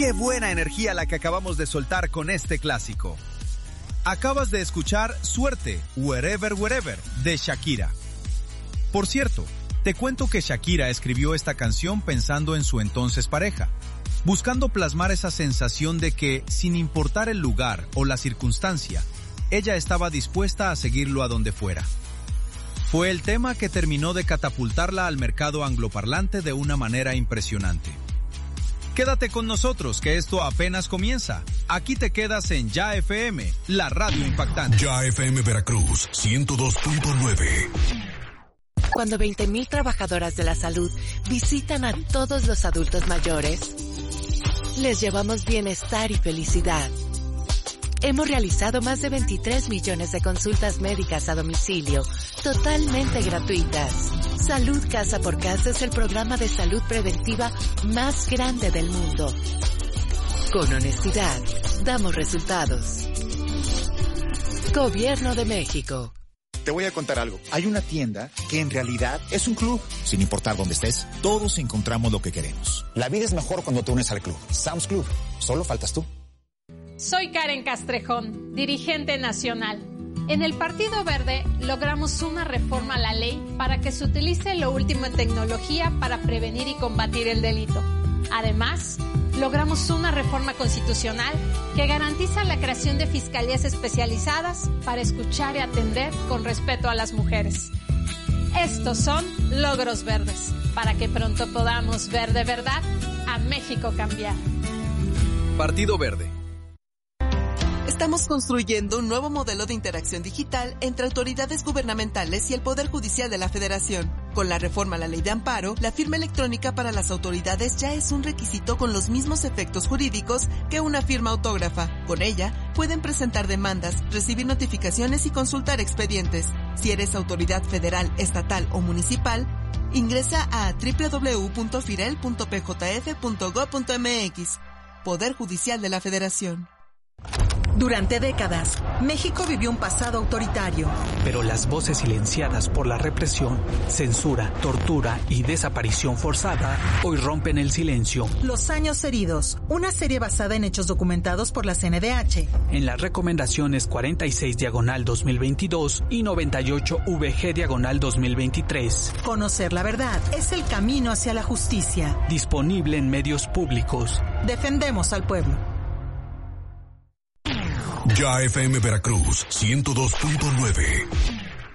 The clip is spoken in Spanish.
¡Qué buena energía la que acabamos de soltar con este clásico! Acabas de escuchar Suerte, Wherever, Wherever, de Shakira. Por cierto, te cuento que Shakira escribió esta canción pensando en su entonces pareja, buscando plasmar esa sensación de que, sin importar el lugar o la circunstancia, ella estaba dispuesta a seguirlo a donde fuera. Fue el tema que terminó de catapultarla al mercado angloparlante de una manera impresionante. Quédate con nosotros, que esto apenas comienza. Aquí te quedas en Ya FM, la radio impactante. Ya FM Veracruz, 102.9. Cuando 20,000 trabajadoras de la salud visitan a todos los adultos mayores, les llevamos bienestar y felicidad. Hemos realizado más de 23 millones de consultas médicas a domicilio, totalmente gratuitas. Salud Casa por Casa es el programa de salud preventiva más grande del mundo. Con honestidad, damos resultados. Gobierno de México. Te voy a contar algo. Hay una tienda que en realidad es un club. Sin importar dónde estés, todos encontramos lo que queremos. La vida es mejor cuando te unes al club. Sam's Club. Solo faltas tú. Soy Karen Castrejón, dirigente nacional. En el Partido Verde logramos una reforma a la ley para que se utilice lo último en tecnología para prevenir y combatir el delito. Además, logramos una reforma constitucional que garantiza la creación de fiscalías especializadas para escuchar y atender con respeto a las mujeres. Estos son logros verdes, para que pronto podamos ver de verdad a México cambiar. Partido Verde. Estamos construyendo un nuevo modelo de interacción digital entre autoridades gubernamentales y el Poder Judicial de la Federación. Con la reforma a la Ley de Amparo, la firma electrónica para las autoridades ya es un requisito con los mismos efectos jurídicos que una firma autógrafa. Con ella, pueden presentar demandas, recibir notificaciones y consultar expedientes. Si eres autoridad federal, estatal o municipal, ingresa a www.firel.pjf.gov.mx. Poder Judicial de la Federación. Durante décadas, México vivió un pasado autoritario. Pero las voces silenciadas por la represión, censura, tortura y desaparición forzada hoy rompen el silencio. Los años heridos, una serie basada en hechos documentados por la CNDH. En las recomendaciones 46/2022 y 98VG/2023. Conocer la verdad es el camino hacia la justicia. Disponible en medios públicos. Defendemos al pueblo. Ya FM Veracruz, 102.9.